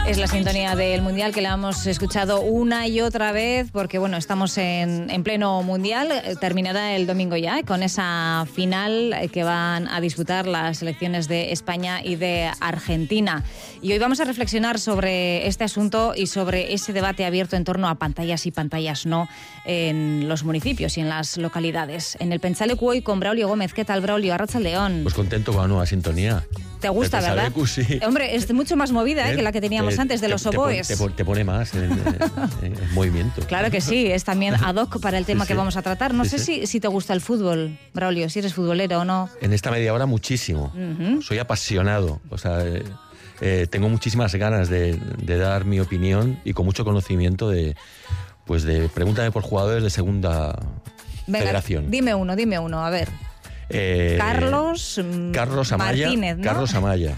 Es la sintonía del Mundial que la hemos escuchado una y otra vez porque, bueno, estamos en pleno Mundial. Terminará el domingo ya con esa final que van a disputar las selecciones de España y de Argentina. Y hoy vamos a reflexionar sobre este asunto y sobre ese debate abierto en torno a pantallas y pantallas no en los municipios y en las localidades. En el Pentsaleku hoy con Braulio Gómez. ¿Qué tal, Braulio? Arratsaldeon. Pues contento con la nueva sintonía. ¿Te gusta, verdad? Sí. Hombre, es mucho más movida que la que teníamos antes de los oboes. Te pone más en movimiento. Claro que sí, es también ad hoc para el tema que vamos a tratar. No sé si te gusta el fútbol, Braulio, si eres futbolero o no. En esta media hora muchísimo. Soy apasionado. O sea, tengo muchísimas ganas de dar mi opinión y con mucho conocimiento de pregúntame por jugadores de segunda federación. Dime uno, a ver. Carlos Amaya, Martínez, ¿no? Carlos Amaya.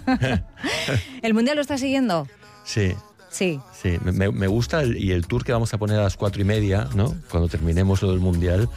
¿El Mundial lo estás siguiendo? Sí. Sí. Me gusta y el tour que vamos a poner a las 4:30, ¿no? Cuando terminemos lo del Mundial,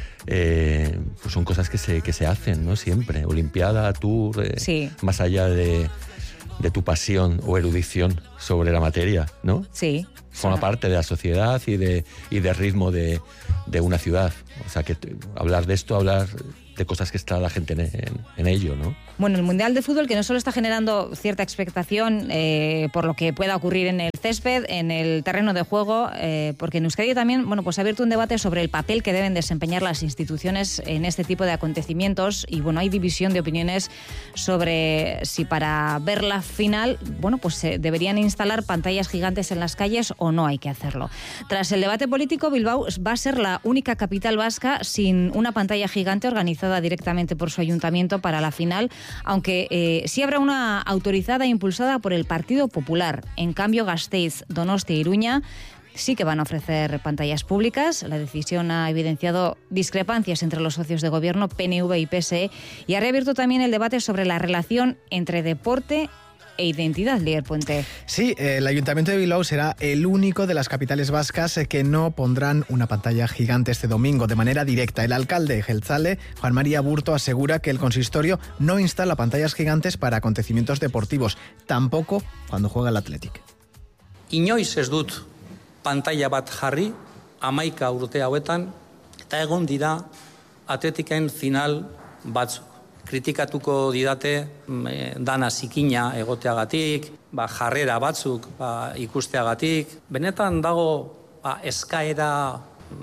pues son cosas que se hacen, ¿no? Siempre. Olimpiada, tour, más allá de tu pasión o erudición sobre la materia, ¿no? Sí. Forma parte de la sociedad y de ritmo de una ciudad. O sea, que hablar de esto, hablar de cosas que está la gente en ello, ¿no? Bueno, el Mundial de Fútbol que no solo está generando cierta expectación por lo que pueda ocurrir en el césped, en el terreno de juego, porque en Euskadi también, bueno, pues ha abierto un debate sobre el papel que deben desempeñar las instituciones en este tipo de acontecimientos y, bueno, hay división de opiniones sobre si para ver la final, bueno, pues se deberían instalar pantallas gigantes en las calles o no hay que hacerlo. Tras el debate político, Bilbao va a ser la única capital vasca sin una pantalla gigante organizada directamente por su ayuntamiento para la final, aunque sí habrá una autorizada e impulsada por el Partido Popular. En cambio, Gasteiz, Donostia e Iruña sí que van a ofrecer pantallas públicas. La decisión ha evidenciado discrepancias entre los socios de gobierno, PNV y PSE, y ha reabierto también el debate sobre la relación entre deporte e identidad, Lier Puente. Sí, el Ayuntamiento de Bilbao será el único de las capitales vascas que no pondrán una pantalla gigante este domingo de manera directa. El alcalde jeltzale, Juan María Burto, asegura que el consistorio no instala pantallas gigantes para acontecimientos deportivos, tampoco cuando juega el Athletic. Inoiz ez dut pantalla bat jarri, 11 urte hauetan, eta egon dira Athleticen final batzuk. Kritikatuko didate dana zikina egoteagatik, jarrera batzuk ikusteagatik. Benetan dago eskaera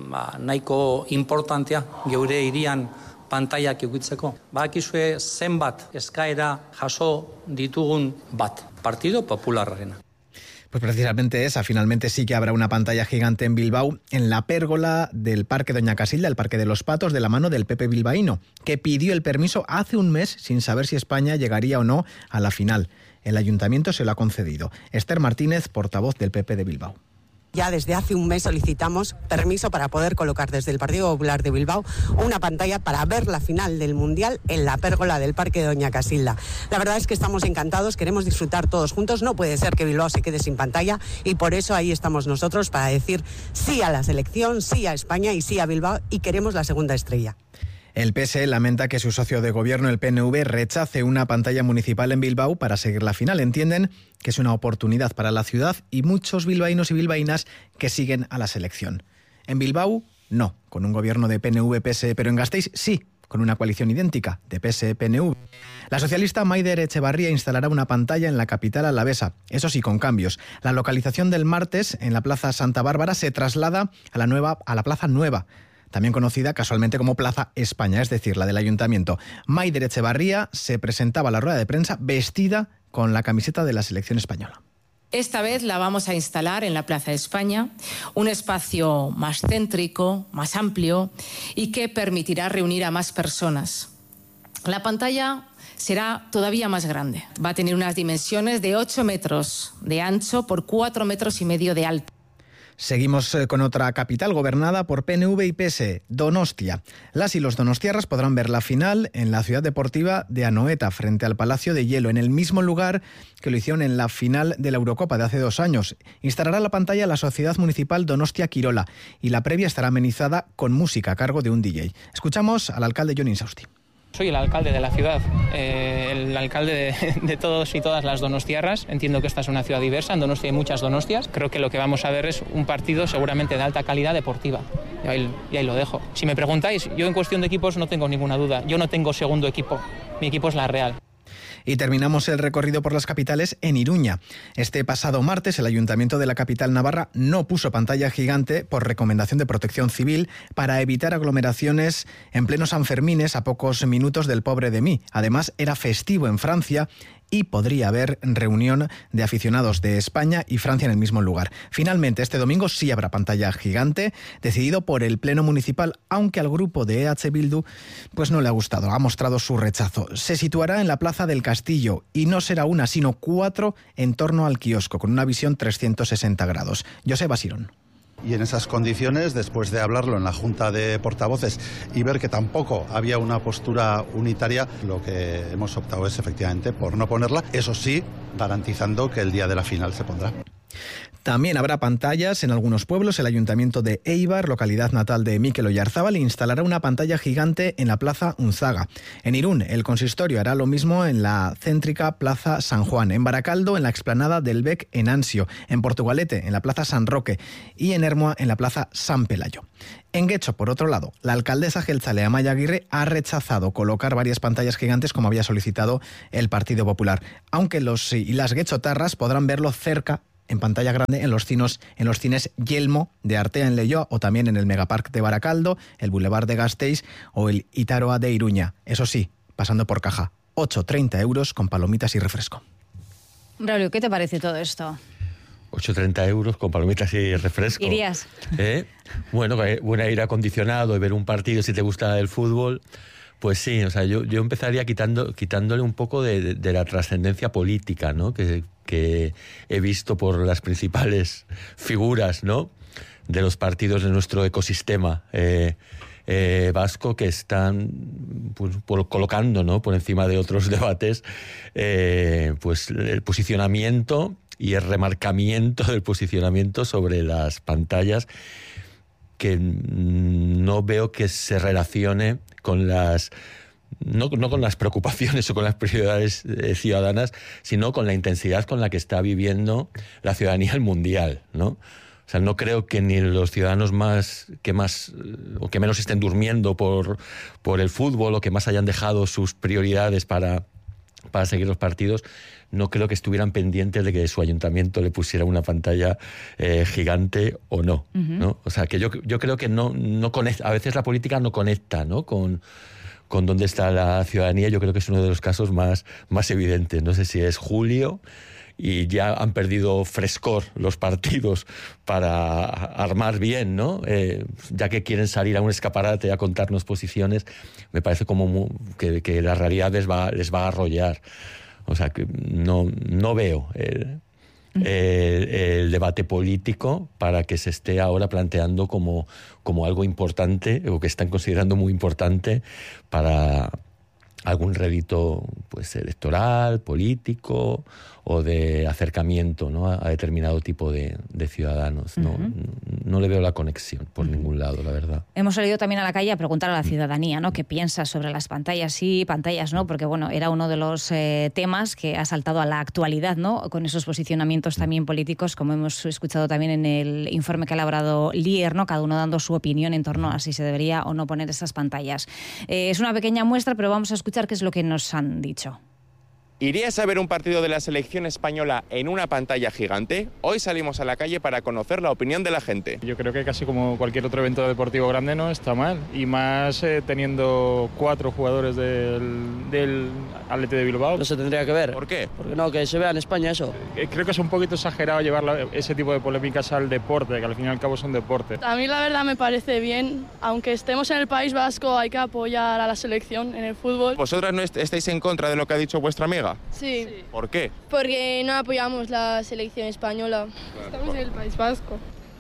nahiko importantea geure hirian pantaiak edukitzeko. Badakizue zenbat eskaera jaso ditugun bat, Partido Popularrarena. Pues precisamente esa, finalmente sí que habrá una pantalla gigante en Bilbao, en la pérgola del Parque Doña Casilda, el Parque de los Patos, de la mano del PP bilbaíno, que pidió el permiso hace un mes sin saber si España llegaría o no a la final. El ayuntamiento se lo ha concedido. Esther Martínez, portavoz del PP de Bilbao. Ya desde hace un mes solicitamos permiso para poder colocar desde el Partido Popular de Bilbao una pantalla para ver la final del Mundial en la pérgola del Parque de Doña Casilda. La verdad es que estamos encantados, queremos disfrutar todos juntos. No puede ser que Bilbao se quede sin pantalla y por eso ahí estamos nosotros para decir sí a la selección, sí a España y sí a Bilbao y queremos la segunda estrella. El PSE lamenta que su socio de gobierno, el PNV, rechace una pantalla municipal en Bilbao para seguir la final. Entienden que es una oportunidad para la ciudad y muchos bilbaínos y bilbaínas que siguen a la selección. En Bilbao, no, con un gobierno de PNV-PSE, pero en Gasteiz sí, con una coalición idéntica de PSE-PNV. La socialista Maider Echevarría instalará una pantalla en la capital alavesa, eso sí, con cambios. La localización del martes en la Plaza Santa Bárbara se traslada a la Plaza Nueva, también conocida casualmente como Plaza España, es decir, la del Ayuntamiento. Maider Echevarría se presentaba a la rueda de prensa vestida con la camiseta de la selección española. Esta vez la vamos a instalar en la Plaza España, un espacio más céntrico, más amplio y que permitirá reunir a más personas. La pantalla será todavía más grande. Va a tener unas dimensiones de 8 metros de ancho por 4,5 metros de alto. Seguimos con otra capital gobernada por PNV y PSE, Donostia. Las y los donostiarras podrán ver la final en la ciudad deportiva de Anoeta, frente al Palacio de Hielo, en el mismo lugar que lo hicieron en la final de la Eurocopa de hace 2 años. Instalará la pantalla la Sociedad Municipal Donostia Quirola y la previa estará amenizada con música a cargo de un DJ. Escuchamos al alcalde Jon Insausti. Soy el alcalde de la ciudad, el alcalde de todos y todas las donostiarras. Entiendo que esta es una ciudad diversa, en Donostia hay muchas donostias. Creo que lo que vamos a ver es un partido seguramente de alta calidad deportiva. Y ahí lo dejo. Si me preguntáis, yo en cuestión de equipos no tengo ninguna duda. Yo no tengo segundo equipo, mi equipo es la Real. Y terminamos el recorrido por las capitales en Iruña. Este pasado martes, el Ayuntamiento de la capital navarra no puso pantalla gigante por recomendación de Protección Civil para evitar aglomeraciones en pleno Sanfermines a pocos minutos del Pobre de Mí. Además, era festivo en Francia y podría haber reunión de aficionados de España y Francia en el mismo lugar. Finalmente, este domingo sí habrá pantalla gigante, decidido por el Pleno Municipal, aunque al grupo de EH Bildu pues no le ha gustado, ha mostrado su rechazo. Se situará en la Plaza del Castillo y no será una, sino 4 en torno al kiosco, con una visión 360 grados. Joseba Sirón. Y en esas condiciones, después de hablarlo en la Junta de Portavoces y ver que tampoco había una postura unitaria, lo que hemos optado es efectivamente por no ponerla, eso sí, garantizando que el día de la final se pondrá. También habrá pantallas en algunos pueblos. El Ayuntamiento de Eibar, localidad natal de Mikel Oyarzábal, instalará una pantalla gigante en la Plaza Unzaga. En Irún, el consistorio hará lo mismo en la céntrica Plaza San Juan. En Baracaldo, en la explanada del Bec en Ansio. En Portugalete, en la Plaza San Roque. Y en Ermua, en la Plaza San Pelayo. En Guecho, por otro lado, la alcaldesa Jeltzale Amaia Aguirre ha rechazado colocar varias pantallas gigantes como había solicitado el Partido Popular, aunque los y las guechotarras podrán verlo cerca en pantalla grande en los cines Yelmo de Artea en Leioa o también en el Megapark de Baracaldo, el Boulevard de Gasteiz o el Itaroa de Iruña. Eso sí, pasando por caja, 8,30 € con palomitas y refresco. Braulio, ¿qué te parece todo esto? 8,30 € con palomitas y refresco. ¿Irías? Bueno, buen aire acondicionado y ver un partido si te gusta el fútbol. Pues sí, o sea, yo empezaría quitándole un poco de la trascendencia política, ¿no? Que he visto por las principales figuras, ¿no?, de los partidos de nuestro ecosistema vasco, que están pues, colocando, ¿no?, por encima de otros debates pues el posicionamiento y el remarcamiento del posicionamiento sobre las pantallas, que no veo que se relacione con las no con las preocupaciones o con las prioridades ciudadanas, sino con la intensidad con la que está viviendo la ciudadanía el mundial, ¿no? O sea, no creo que ni los ciudadanos que menos estén durmiendo por el fútbol o que más hayan dejado sus prioridades para seguir los partidos, no creo que estuvieran pendientes de que su ayuntamiento le pusiera una pantalla gigante o no, ¿no? O sea, que yo creo que no conecta, a veces la política no conecta, ¿no?, con dónde está la ciudadanía. Yo creo que es uno de los casos más evidentes. No sé si es julio y ya han perdido frescor los partidos para armar bien, ¿no? Ya que quieren salir a un escaparate a contarnos posiciones, me parece como que la realidad les va a arrollar. O sea, que no veo el debate político para que se esté ahora planteando como algo importante, o que están considerando muy importante para algún rédito pues electoral, político o de acercamiento, ¿no?, a determinado tipo de ciudadanos. No le veo la conexión por ningún lado, la verdad. Hemos salido también a la calle a preguntar a la ciudadanía, ¿no?, qué piensa sobre las pantallas sí, pantallas no, porque bueno, era uno de los temas que ha saltado a la actualidad, ¿no?, con esos posicionamientos también políticos, como hemos escuchado también en el informe que ha elaborado Lier, ¿no?, cada uno dando su opinión en torno a si se debería o no poner esas pantallas. Es una pequeña muestra, pero vamos a escuchar qué es lo que nos han dicho. ¿Irías a ver un partido de la selección española en una pantalla gigante? Hoy salimos a la calle para conocer la opinión de la gente. Yo creo que casi como cualquier otro evento deportivo grande no está mal. Y más teniendo 4 jugadores del Athletic de Bilbao. No se tendría que ver. ¿Por qué? Porque no, que se vea en España eso. Creo que es un poquito exagerado llevar ese tipo de polémicas al deporte, que al fin y al cabo es un deporte. A mí la verdad me parece bien. Aunque estemos en el País Vasco, hay que apoyar a la selección en el fútbol. ¿Vosotras no estáis en contra de lo que ha dicho vuestra amiga? Sí. ¿Por qué? Porque no apoyamos la selección española. Estamos en el País Vasco.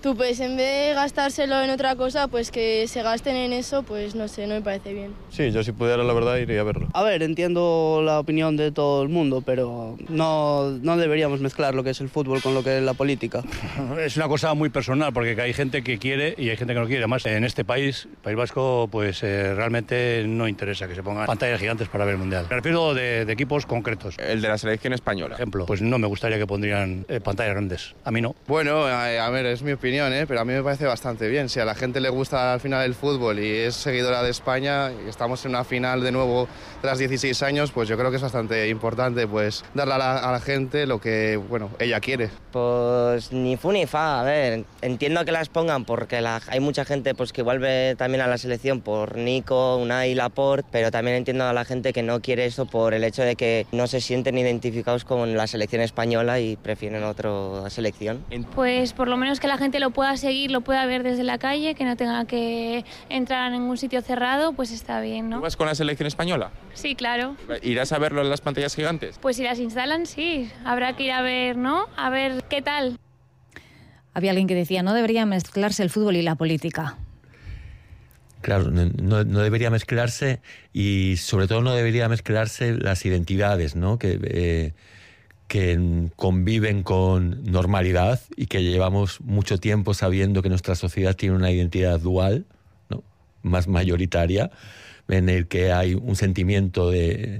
Tú pues en vez de gastárselo en otra cosa, pues que se gasten en eso, pues no sé, no me parece bien. Sí, yo si pudiera la verdad iría a verlo. A ver, entiendo la opinión de todo el mundo, pero no deberíamos mezclar lo que es el fútbol con lo que es la política. Es una cosa muy personal, porque hay gente que quiere y hay gente que no quiere. Además, en este país, País Vasco, pues realmente no interesa que se pongan pantallas gigantes para ver el Mundial. Me refiero de equipos concretos. El de la selección española. Por ejemplo, pues no me gustaría que pondrían pantallas grandes. A mí no. Bueno, a ver, es mi opinión, pero a mí me parece bastante bien. Si a la gente le gusta al final el fútbol y es seguidora de España y estamos en una final de nuevo tras 16 años, pues yo creo que es bastante importante pues darle a la gente lo que, bueno, ella quiere. Pues ni fu ni fa, a ver, entiendo que las pongan porque hay mucha gente pues que vuelve también a la selección por Nico, Unai, Laporte, pero también entiendo a la gente que no quiere eso por el hecho de que no se sienten identificados con la selección española y prefieren otra selección. Pues por lo menos que la gente lo pueda seguir, lo pueda ver desde la calle, que no tenga que entrar en ningún sitio cerrado, pues está bien, ¿no? ¿Tú vas con la selección española? Sí, claro. ¿Irás a verlo en las pantallas gigantes? Pues si las instalan, sí. Habrá que ir a ver, ¿no? A ver qué tal. Había alguien que decía, no debería mezclarse el fútbol y la política. Claro, no debería mezclarse y sobre todo no debería mezclarse las identidades, ¿no? Que conviven con normalidad y que llevamos mucho tiempo sabiendo que nuestra sociedad tiene una identidad dual, ¿no? Más mayoritaria, en el que hay un sentimiento de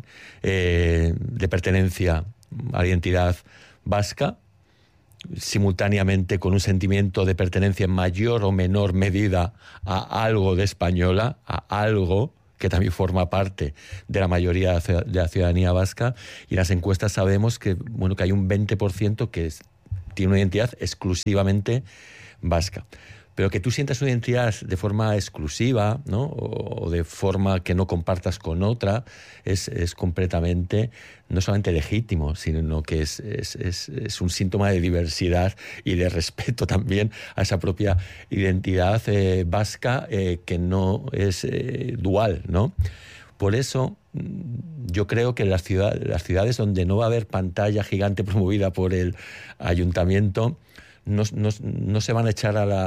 pertenencia a la identidad vasca, simultáneamente con un sentimiento de pertenencia en mayor o menor medida a algo de española, a algo que también forma parte de la mayoría de la ciudadanía vasca, y en las encuestas sabemos que, bueno, que hay un 20% que tiene una identidad exclusivamente vasca. Pero que tú sientas una identidad de forma exclusiva, ¿no? o de forma que no compartas con otra, es completamente, no solamente legítimo, sino que es un síntoma de diversidad y de respeto también a esa propia identidad vasca que no es dual, ¿no? Por eso yo creo que las ciudades donde no va a haber pantalla gigante promovida por el ayuntamiento no se van a echar a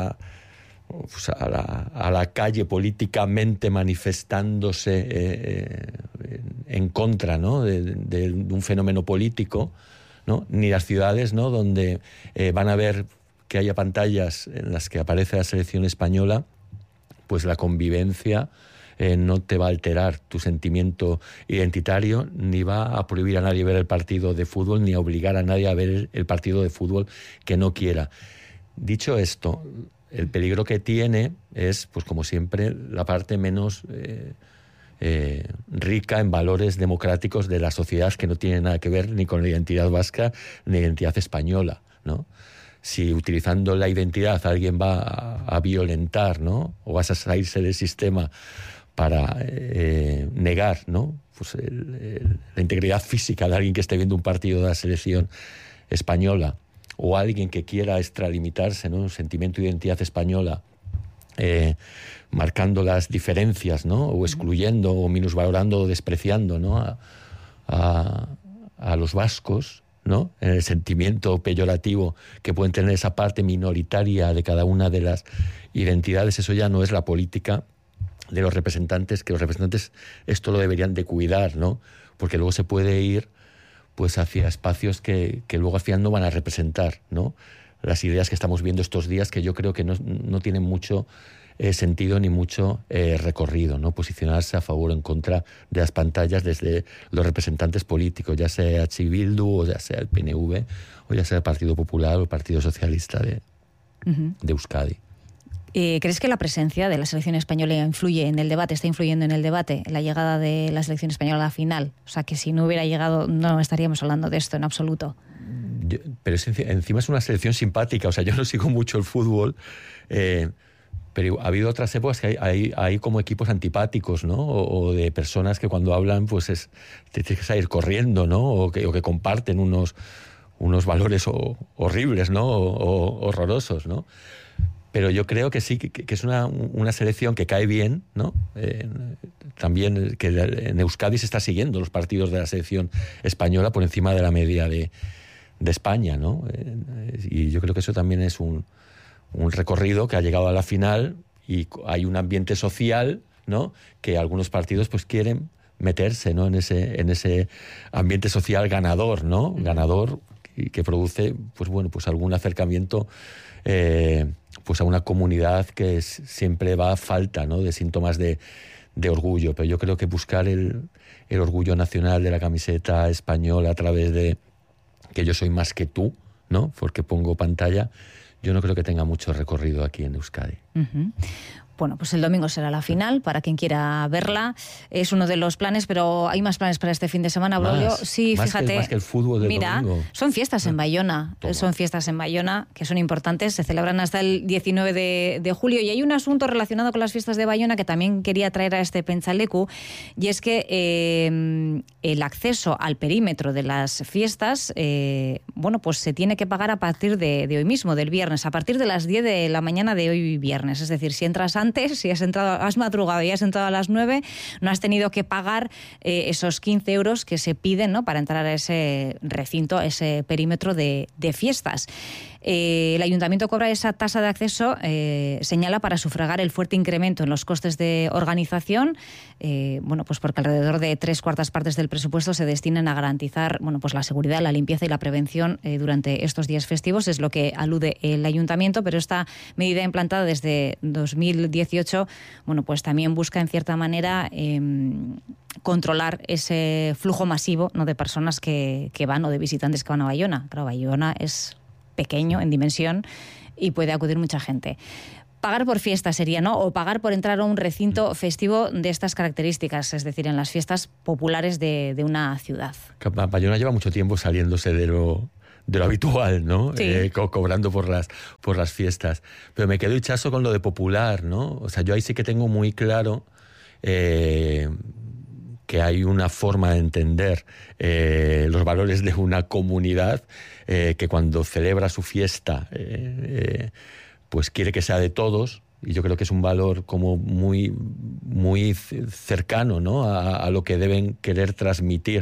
la calle políticamente manifestándose en contra, ¿no? de un fenómeno político, ¿no? Ni las ciudades, ¿no? Donde van a ver que haya pantallas en las que aparece la selección española, pues la convivencia no te va a alterar tu sentimiento identitario, ni va a prohibir a nadie ver el partido de fútbol, ni a obligar a nadie a ver el partido de fútbol que no quiera. Dicho esto, el peligro que tiene es, pues como siempre, la parte menos rica en valores democráticos de la sociedad, que no tiene nada que ver ni con la identidad vasca ni la identidad española, ¿no? Si utilizando la identidad alguien va a violentar, ¿no? O vas a salirse del sistema para negar, ¿no? Pues la integridad física de alguien que esté viendo un partido de la selección española, o alguien que quiera extralimitarse, ¿no? Un sentimiento de identidad española, marcando las diferencias, ¿no? O excluyendo, o minusvalorando, o despreciando, ¿no? a los vascos, ¿no? En el sentimiento peyorativo que pueden tener esa parte minoritaria de cada una de las identidades. Eso ya no es la política de los representantes, que los representantes esto lo deberían de cuidar, ¿no? Porque luego se puede ir pues hacia espacios que luego al final no van a representar, ¿no? Las ideas que estamos viendo estos días, que yo creo que no tienen mucho sentido ni mucho recorrido, ¿no? Posicionarse a favor o en contra de las pantallas desde los representantes políticos, ya sea H. Bildu, o ya sea el PNV, o ya sea el Partido Popular o el Partido Socialista de Euskadi. ¿Crees que la presencia de la selección española influye en el debate, está influyendo en el debate, la llegada de la selección española a la final? O sea, que si no hubiera llegado no estaríamos hablando de esto en absoluto. Pero encima es una selección simpática. O sea, yo no sigo mucho el fútbol, pero ha habido otras épocas que hay como equipos antipáticos, ¿no? O de personas que cuando hablan pues te tienes que salir corriendo, ¿no? O que comparten unos valores horribles, ¿no? O horrorosos, ¿no? Pero yo creo que sí, que es una selección que cae bien, ¿no? También que en Euskadi se está siguiendo los partidos de la selección española por encima de la media de España, ¿no? Y yo creo que eso también es un un recorrido que ha llegado a la final y hay un ambiente social, ¿no?, que algunos partidos pues quieren meterse, ¿no?, en ese ambiente social ganador, ¿no? Ganador y que produce pues bueno, pues algún acercamiento pues a una comunidad que siempre va a falta, ¿no?, de síntomas de orgullo. Pero yo creo que buscar el orgullo nacional de la camiseta española a través de que yo soy más que tú, ¿no?, porque pongo pantalla, yo no creo que tenga mucho recorrido aquí en Euskadi. Uh-huh. Bueno, pues el domingo será la final, para quien quiera verla. Es uno de los planes, pero hay más planes para este fin de semana, Braulio. Sí, fíjate. Más que el fútbol del domingo. Son fiestas en Bayona. Son fiestas en Bayona que son importantes. Se celebran hasta el 19 de julio. Y hay un asunto relacionado con las fiestas de Bayona que también quería traer a este Pentsaleku. Y es que el acceso al perímetro de las fiestas, bueno, pues se tiene que pagar a partir de hoy mismo, del viernes, a partir de las 10 de la mañana de hoy viernes. Es decir, si entras antes, si has madrugado y has entrado a las 9, no has tenido que pagar esos 15 euros que se piden, ¿no?, para entrar a ese recinto, a ese perímetro de fiestas. El ayuntamiento cobra esa tasa de acceso, señala, para sufragar el fuerte incremento en los costes de organización, bueno, pues porque alrededor de 3/4 partes del presupuesto se destinan a garantizar, bueno, pues la seguridad, la limpieza y la prevención durante estos días festivos, es lo que alude el ayuntamiento, pero esta medida implantada desde 2018, bueno, pues también busca en cierta manera controlar ese flujo masivo, ¿no?, de personas que van, o de visitantes que van a Bayona. Claro, Bayona es pequeño en dimensión y puede acudir mucha gente. Pagar por fiesta sería, ¿no?, o pagar por entrar a un recinto festivo de estas características, es decir, en las fiestas populares de una ciudad. Bayona lleva mucho tiempo saliéndose de lo habitual, ¿no? Sí. Cobrando por las fiestas. Pero me quedo hinchazo con lo de popular, ¿no? O sea, yo ahí sí que tengo muy claro que hay una forma de entender los valores de una comunidad que cuando celebra su fiesta pues quiere que sea de todos, y yo creo que es un valor como muy, muy cercano, ¿no?, a lo que deben querer transmitir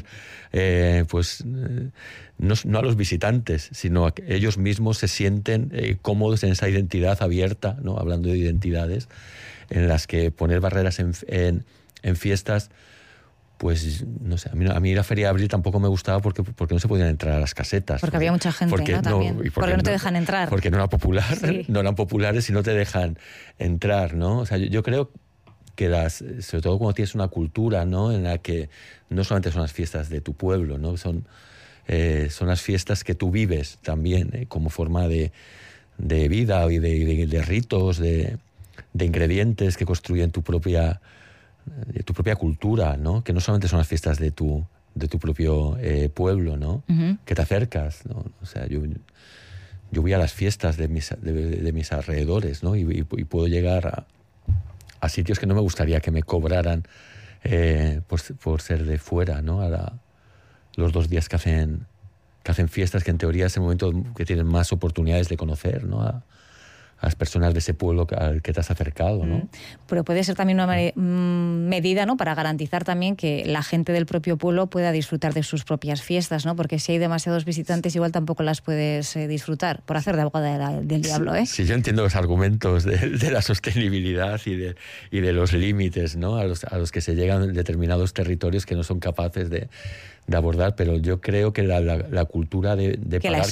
no a los visitantes, sino a que ellos mismos se sienten cómodos en esa identidad abierta, ¿no?, hablando de identidades, en las que poner barreras en fiestas, pues no sé, a mí la Feria de Abril tampoco me gustaba porque no se podían entrar a las casetas. Porque había mucha gente, ¿no?, también. Porque no te dejan entrar. Porque no era popular, sí. No eran populares y no te dejan entrar, ¿no? O sea, yo creo que sobre todo cuando tienes una cultura, ¿no?, en la que no solamente son las fiestas de tu pueblo, ¿no?, son las fiestas que tú vives también, como forma de vida y de ritos, de ingredientes que construyen tu propia cultura, ¿no?, que no solamente son las fiestas de tu propio pueblo, ¿no?, uh-huh, que te acercas, ¿no? O sea, yo voy a las fiestas de mis alrededores, ¿no?, y puedo llegar a sitios que no me gustaría que me cobraran por ser de fuera, ¿no?, los 2 días que hacen fiestas, que en teoría es el momento que tienen más oportunidades de conocer, ¿no?, a las personas de ese pueblo al que te has acercado, ¿no? Pero puede ser también una medida, ¿no?, para garantizar también que la gente del propio pueblo pueda disfrutar de sus propias fiestas, ¿no? Porque si hay demasiados visitantes igual tampoco las puedes disfrutar, por hacer de abogada del diablo, ¿eh? Sí, yo entiendo los argumentos de la sostenibilidad y de los límites, ¿no?, a los que se llegan en determinados territorios que no son capaces de abordar, pero yo creo que la cultura de pagar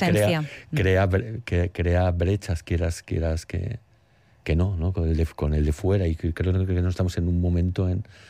crea brechas, quieras que no, con el de fuera, y creo que no estamos en un momento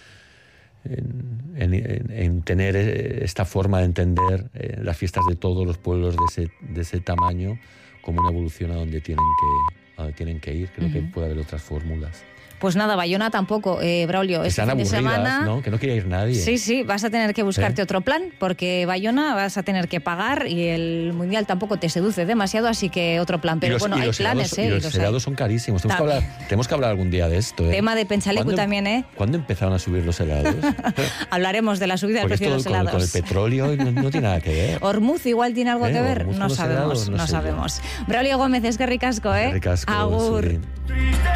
en tener esta forma de entender las fiestas de todos los pueblos de ese tamaño como una evolución a donde tienen que ir. Creo, uh-huh, que puede haber otras fórmulas. Pues nada, Bayona tampoco, Braulio. Este fin de semana, ¿no?, que no quiere ir nadie. Sí, vas a tener que buscarte otro plan, porque Bayona vas a tener que pagar y el Mundial tampoco te seduce demasiado, así que otro plan. Pero bueno, hay planes, y los helados son carísimos. Tenemos que hablar algún día de esto. Tema de Pentsaleku también, ¿eh? ¿Cuándo empezaron a subir los helados? Hablaremos de la subida del precio de los helados. Con el petróleo no tiene nada que ver. Hormuz igual tiene algo que ver. No sabemos. Braulio Gómez, eskerrik asko, ¿eh? Eskerrik asko, agur.